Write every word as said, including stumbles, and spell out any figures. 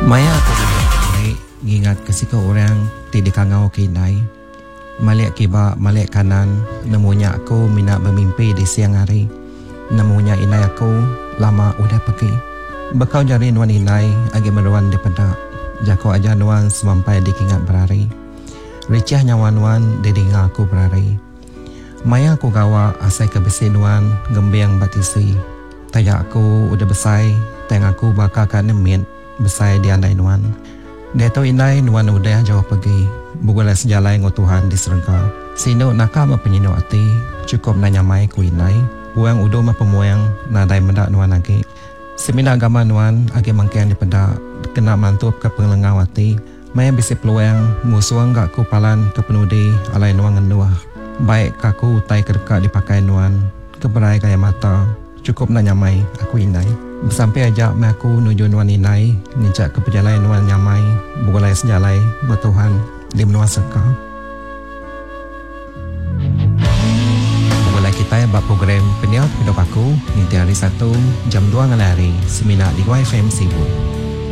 Maya aku baik ngingat kesika orang tidak kangau kinai. Malik kiba malik kanan namunya aku minat bermimpi di siang hari. Namunya inai aku lama udah pergi. Bakau jari nuan inai agi meruan di pedak. Jako aja nuan sampai dikingat berari. Ricah nyawa nuan di dengar aku berari. Maya aku gawa asai kebesi nuan gembiang batisi. Taya aku udah besai, teng aku bakal kan nemit besai di andai nuan. Dia tahu inai nuan udah jauh pergi. Bukanlah sejalai ngau Tuhan di serengka. Sino nakam penyino ati cukup nanya mai ku inai. Buang udo ma pemuang nadai mendak nuan agi. Semina agama nuan agi mangkian di pedak kena mantup ke pengelengau ati. Maya bisi peluang musuang gak ku palan ke penudi alai nuan ngenuah. Baik kaku utai kerka dipakai nuan keberai kaya mata. Cukup nak nyamai aku inai. Sampai aja me aku nuju nuan inai ngejak ke perjalanan nuan nyamai bukanlah sejalai bertuhan di menua serka. Bukanlah kita buat program peniat hidup aku nanti hari satu jam dua ngalari semina di Y F M Sibu.